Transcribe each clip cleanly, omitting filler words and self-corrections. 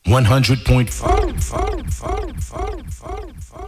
100.4.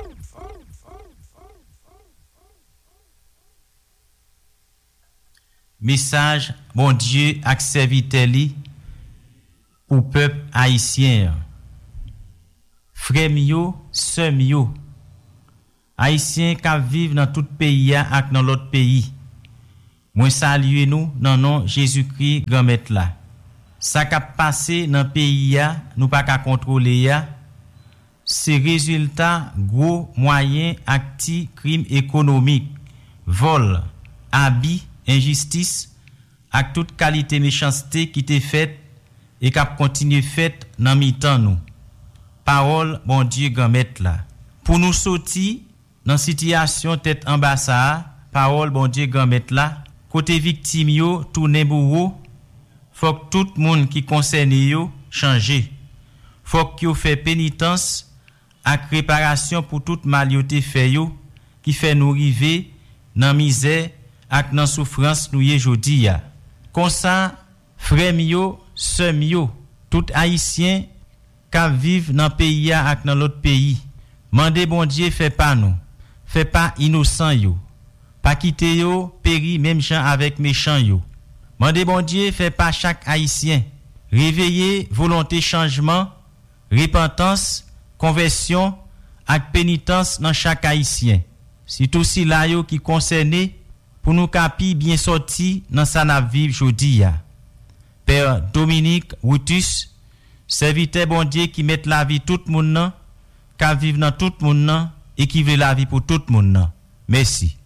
Message bon Dieu ak serviteur li pour peuple haïtien. Frère mio, sœur mio, haïtien qui vivent dans tout pays ak dans l'autre pays. Moi salue nous dans nom Jésus-Christ grand maître là. Ça qui passé dans pays nous pas qu'à contrôler ya. C'est résultat gros moyen acti crime économique, vol, abus, injustice ak toute qualité méchanceté qui t'est faite et qui continue faite dans mi-temps nous. Parole bon Dieu grand maître là. Pour nous sortir dans situation tête en bas ça, parole bon Dieu grand maître là, côté victime yo tourner bourreau, faut que tout monde qui concerné yo changer. Faut que yo fait pénitence ak réparation pour toute mal yo te fait yo qui fait nous river dans misère ak nan souffrance nou ye jodi ya. Kon sa, frère mio, sœur mio, tout haïtien ka vive dans pays ya ak dans l'autre pays. Mande bon Dieu fait pas nous. Fait pas innocent yo. Pas quitter yo péri même gens avec méchant yo. Mande bon Dieu fait pas chaque haïtien. Réveiller volonté changement, repentance, conversion ak pénitence dans chaque haïtien. C'est aussi là yo qui concerné pour nous capi bien sorti dans sa na vivre jodi ya. Père Dominique Routus, serviteur bon Dieu qui met la vie tout moun nan, ka vivre dans tout moun nan et qui veut la vie pour tout moun nan. Merci.